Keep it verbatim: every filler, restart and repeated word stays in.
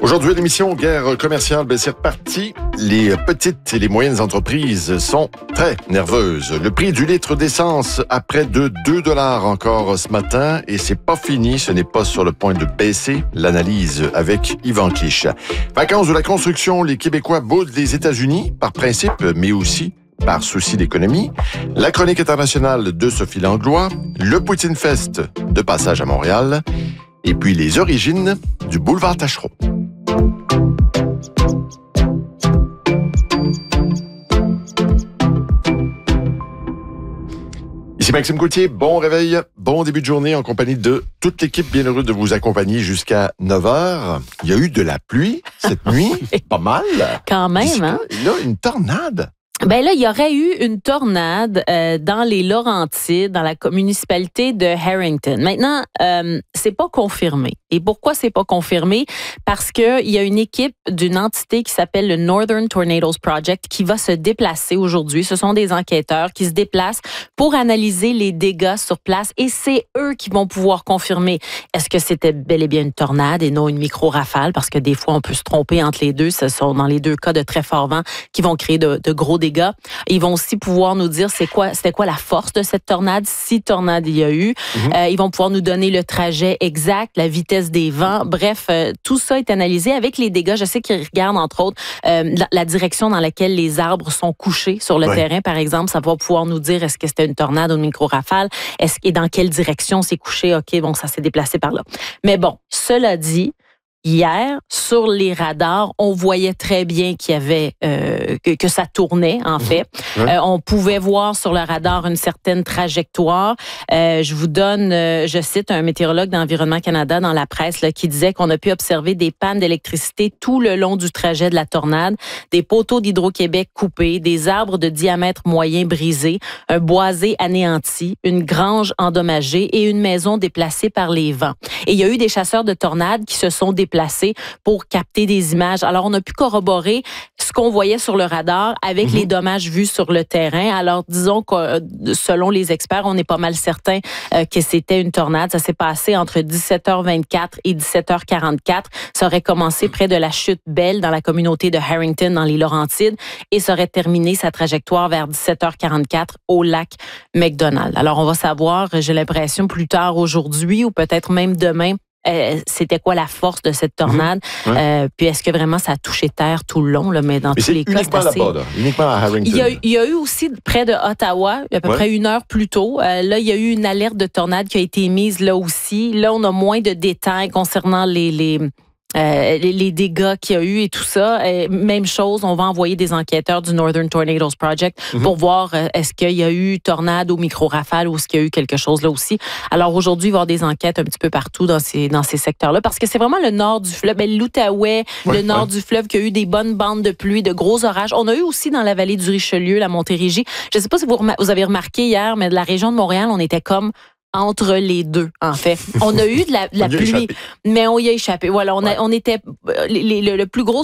Aujourd'hui, à l'émission Guerre commerciale, ben c'est reparti. Les petites et les moyennes entreprises sont très nerveuses. Le prix du litre d'essence a près de deux dollars encore ce matin et c'est pas fini. Ce n'est pas sur le point de baisser. L'analyse avec Yvan Clich. Vacances de la construction, les Québécois boudent les États-Unis par principe, mais aussi par souci d'économie. La chronique internationale de Sophie Langlois. Le Poutine Fest de passage à Montréal. Et puis les origines du boulevard Tachereau. Ici Maxime Gauthier, bon réveil, bon début de journée en compagnie de toute l'équipe, bien heureuse de vous accompagner jusqu'à neuf heures. Il y a eu de la pluie cette nuit, pas mal. Quand même, hein? Là, une tornade. Ben là, il y aurait eu une tornade euh, dans les Laurentides, dans la municipalité de Harrington. Maintenant, euh, c'est pas confirmé. Et pourquoi c'est pas confirmé? Parce que il y a une équipe d'une entité qui s'appelle le Northern Tornadoes Project qui va se déplacer aujourd'hui. Ce sont des enquêteurs qui se déplacent pour analyser les dégâts sur place et c'est eux qui vont pouvoir confirmer est-ce que c'était bel et bien une tornade et non une micro-rafale, parce que des fois, on peut se tromper entre les deux. Ce sont dans les deux cas de très fort vent qui vont créer de, de gros dégâts. Ils vont aussi pouvoir nous dire c'est quoi, c'était quoi la force de cette tornade, si tornade il y a eu. Mm-hmm. Euh, ils vont pouvoir nous donner le trajet exact, la vitesse des vents. Bref, euh, tout ça est analysé avec les dégâts. Je sais qu'ils regardent, entre autres, euh, la, la direction dans laquelle les arbres sont couchés sur le ouais. terrain, par exemple. Ça va pouvoir nous dire est-ce que c'était une tornade ou une micro-rafale, est-ce, et dans quelle direction c'est couché. OK, bon, ça s'est déplacé par là. Mais bon, cela dit, hier, sur les radars, on voyait très bien qu'il y avait euh, que, que ça tournait, en fait. Ouais. Euh, on pouvait voir sur le radar une certaine trajectoire. Euh, je vous donne, euh, je cite un météorologue d'Environnement Canada dans la presse là, qui disait qu'on a pu observer des pannes d'électricité tout le long du trajet de la tornade, des poteaux d'Hydro-Québec coupés, des arbres de diamètre moyen brisés, un boisé anéanti, une grange endommagée et une maison déplacée par les vents. Et il y a eu des chasseurs de tornades qui se sont déplacés placés pour capter des images. Alors, on a pu corroborer ce qu'on voyait sur le radar avec mm-hmm. les dommages vus sur le terrain. Alors, disons que selon les experts, on est pas mal certain euh, que c'était une tornade. Ça s'est passé entre dix-sept heures vingt-quatre et dix-sept heures quarante-quatre. Ça aurait commencé près de la chute Belle dans la communauté de Harrington dans les Laurentides et ça aurait terminé sa trajectoire vers dix-sept heures quarante-quatre au lac McDonald. Alors, on va savoir, j'ai l'impression, plus tard aujourd'hui ou peut-être même demain, Euh, c'était quoi la force de cette tornade? Mmh. Ouais. Euh, puis est-ce que vraiment ça a touché terre tout le long? Là, mais dans mais tous les cas, c'est assez... là-bas, là. Uniquement à Harrington. Il y, a, il y a eu aussi près de Ottawa, à peu ouais. près une heure plus tôt. Euh, là, il y a eu une alerte de tornade qui a été mise là aussi. Là, on a moins de détails concernant les... les Euh, les, les dégâts qu'il y a eu et tout ça. Et même chose, on va envoyer des enquêteurs du Northern Tornadoes Project mm-hmm. pour voir euh, est-ce qu'il y a eu tornade ou micro-rafale ou est-ce qu'il y a eu quelque chose là aussi. Alors aujourd'hui, il va y avoir des enquêtes un petit peu partout dans ces, dans ces secteurs-là parce que c'est vraiment le nord du fleuve, ben, l'Outaouais, ouais, le nord ouais. du fleuve qui a eu des bonnes bandes de pluie, de gros orages. On a eu aussi dans la vallée du Richelieu, la Montérégie. Je ne sais pas si vous, rem- vous avez remarqué hier, mais de la région de Montréal, on était comme entre les deux, en fait. On a eu de la, de la pluie, mais on y a échappé. Voilà, on, a, ouais. on était... Les, les, le, le plus gros